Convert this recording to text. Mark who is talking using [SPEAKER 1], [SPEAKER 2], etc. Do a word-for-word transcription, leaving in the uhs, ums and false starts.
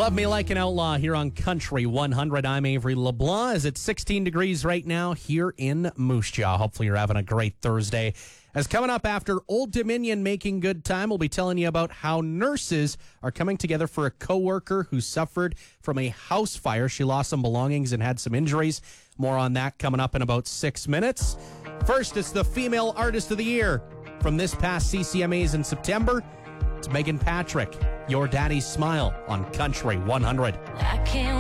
[SPEAKER 1] Love Me Like an Outlaw here on Country one hundred. I'm Avery LeBlanc. As it's sixteen degrees right now here in Moose Jaw. Hopefully you're having a great Thursday. As coming up after Old Dominion making good time, we'll be telling you about how nurses are coming together for a coworker who suffered from a house fire. She lost some belongings and had some injuries. More on that coming up in about six minutes. First, it's the Female Artist of the Year from this past C C M As in September. It's Megan Patrick, Your Daddy's Smile on Country one hundred.
[SPEAKER 2] I can't